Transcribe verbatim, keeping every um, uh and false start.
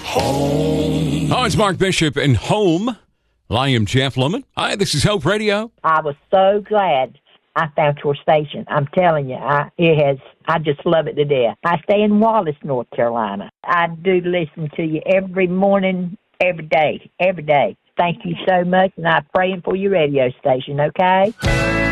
Home. Hi, it's Mark Bishop and Home. I am Jeff Lemon. Hi, this is Hope Radio. I was so glad I found your station. I'm telling you, I it has. I just love it to death. I stay in Wallace, North Carolina. I do listen to you every morning, every day, every day. Thank you so much, and I'm praying for your radio station, okay?